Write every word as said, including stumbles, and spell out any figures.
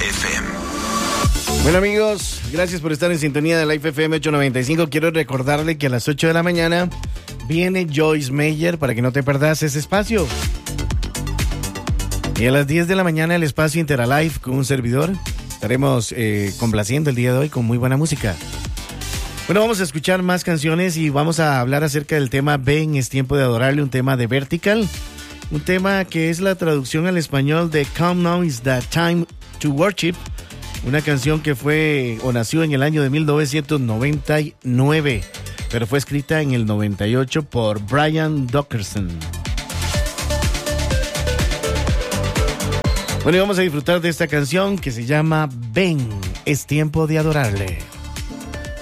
F M. Bueno, amigos, gracias por estar en sintonía de Life F M ochocientos noventa y cinco. Quiero recordarle que a las ocho de la mañana viene Joyce Meyer para que no te perdas ese espacio. Y a las diez de la mañana el espacio Interalife con un servidor. Estaremos eh, complaciendo el día de hoy con muy buena música. Bueno, vamos a escuchar más canciones y vamos a hablar acerca del tema Ven, es tiempo de adorarle, un tema de Vertical. Un tema que es la traducción al español de Come Now is the Time to Worship. Una canción que fue o nació en el año de mil novecientos noventa y nueve, pero fue escrita en el noventa y ocho por Brian Dockerson. Bueno, y vamos a disfrutar de esta canción que se llama Ven, es tiempo de adorarle.